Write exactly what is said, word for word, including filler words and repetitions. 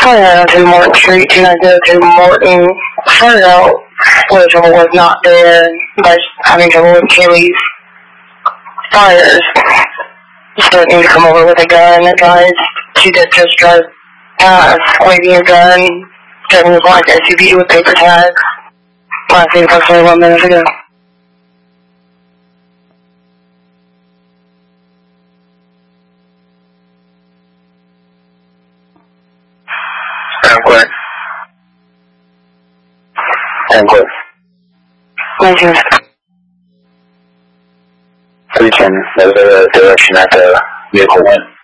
Fire in Morton Street, and I go to Morton. Started out with trouble was not there, but having trouble with Kaylee's fires. Starting to come over with a gun. That guys, she did just drive past, waving a gun, driving a black S U V with paper tags. Last seen approximately one minute ago. Concord. Concord. nineteen. three ten, that was the direction that the vehicle went.